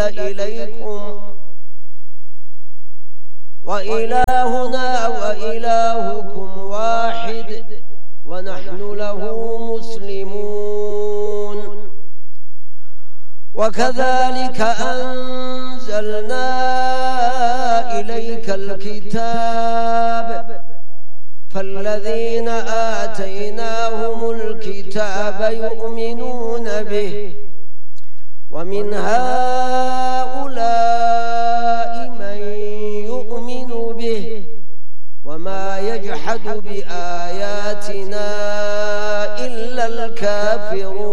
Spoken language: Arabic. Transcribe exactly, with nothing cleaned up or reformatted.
إليكم وإلهنا وإلهكم واحد ونحن له مسلمون. وكذلك أنزلنا إليك الكتاب فالذين آتيناهم الكتاب يؤمنون به ومن هؤلاء من يؤمن به وما يجحد بآياتنا إلا الكافرون.